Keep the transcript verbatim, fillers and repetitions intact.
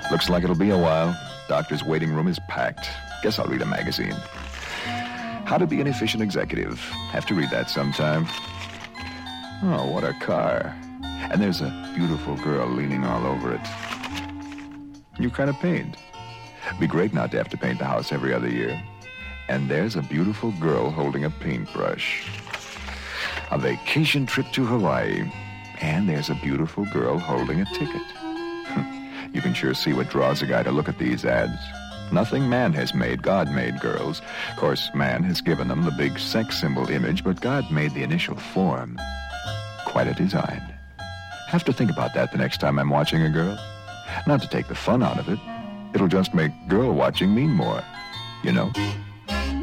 Looks like it'll be a while. Doctor's waiting room is packed. Guess I'll read a magazine. How to be an efficient executive. Have to read that sometime. Oh, what a car. And there's a beautiful girl leaning all over it. New kind of paint. Be great not to have to paint the house every other year. And there's a beautiful girl holding a paintbrush. A vacation trip to Hawaii. And there's a beautiful girl holding a ticket. You can sure see what draws a guy to look at these ads. Nothing man has made, God made girls. Of course, man has given them the big sex symbol image, but God made the initial form. Quite a design. Have to think about that the next time I'm watching a girl. Not to take the fun out of it. It'll just make girl watching mean more, you know?